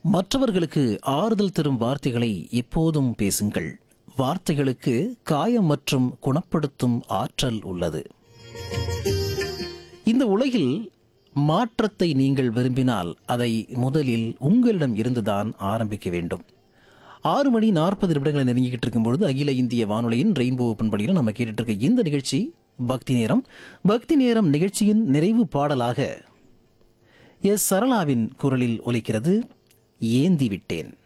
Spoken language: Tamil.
மற்றவர்களுக்கு ஆறுதல் தரும் வார்த்தைகளை எப்போதும் பேசுங்கள். வார்த்தைகளுக்கு காயம் மற்றும் குணப்படுத்தும் ஆற்றல் உள்ளது. இந்த உலகில் மாற்றத்தை நீங்கள் விரும்பினால் அதை முதலில் உங்களிடம் இருந்துதான் ஆரம்பிக்க வேண்டும். 6:40 நெருங்கிக்கிட்டு இருக்கும்பொழுது அகில இந்திய வானொலியின் ரெயின்போ பண்பலையில் நம்ம கேட்டுட்டு இருக்க இந்த நிகழ்ச்சி பக்தி நேரம். பக்தி நேரம் நிகழ்ச்சியின் நிறைவு பாடலாக எஸ் சரளாவின் குரலில் ஒலிக்கிறது ஏந்தி விட்டேன்.